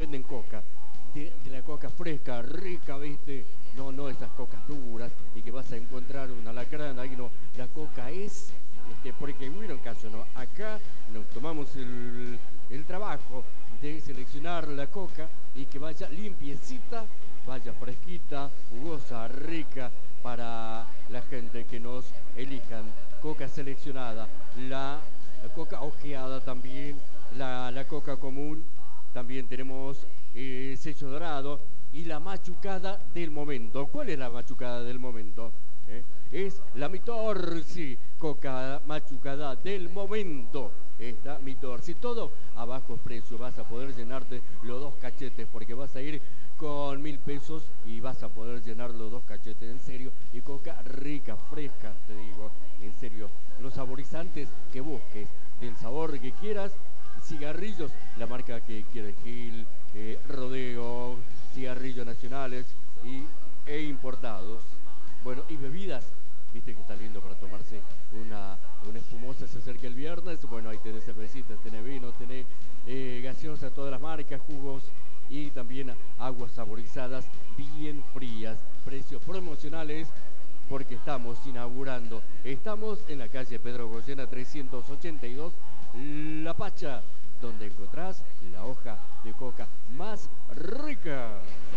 venden coca, de la coca fresca, rica, ¿viste? No esas cocas duras y que vas a encontrar un alacrán, ahí no, la coca es, porque hubieron caso, ¿no? Acá nos tomamos el trabajo de seleccionar la coca y que vaya limpiecita, vaya fresquita, jugosa, rica para la gente que nos elijan. Coca seleccionada, la coca ojeada también, la coca común, también tenemos sello dorado y la machucada del momento. ¿Cuál es la machucada del momento? Es la Mitorsi, coca machucada del momento. Esta Mitorsi, todo a bajos precios, vas a poder llenarte los 2 cachetes porque vas a ir con 1000 pesos y vas a poder llenar los 2 cachetes, en serio, y coca rica, fresca, te digo, en serio, los saborizantes que busques, del sabor que quieras, cigarrillos, la marca que quieres, Gil, Rodeo, cigarrillos nacionales e importados. Bueno, y bebidas, viste que está lindo para tomarse una espumosa, se acerca el viernes, bueno, ahí tenés cervecitas, tenés vino, tenés gaseosas, todas las marcas, jugos y también aguas saborizadas bien frías, precios promocionales porque estamos inaugurando, estamos en la calle Pedro Goyena 382, La Pacha, donde encontrás la hoja de coca más rica.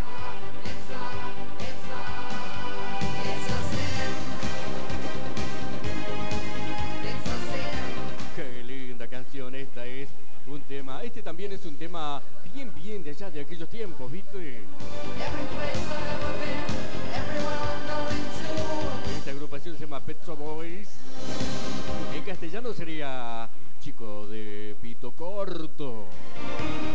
Qué linda canción, esta es un tema, este también es un tema bien de allá de aquellos tiempos, ¿viste? Esta agrupación se llama Pet Shop Boys, en castellano sería Chico de Pito Corto.